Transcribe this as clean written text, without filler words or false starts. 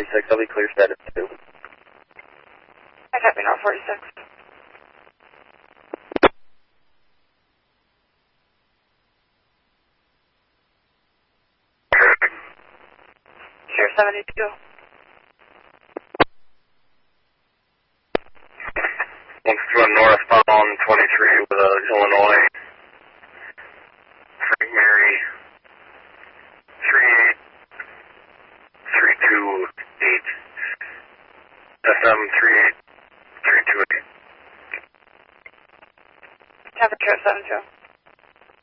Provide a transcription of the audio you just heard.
46, I'll be clear status 2. I copy North 46. Sure, 72. Going northbound 23 with Illinois. Frank Mary 38328. SM 38328. Temperature 72.